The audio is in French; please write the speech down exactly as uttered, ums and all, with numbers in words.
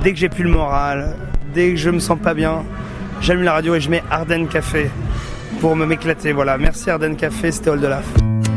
Dès que j'ai plus le moral, dès que je me sens pas bien, j'allume la radio et je mets Ardenne Café pour me m'éclater. Voilà, merci Ardenne Café, c'était All de Laf.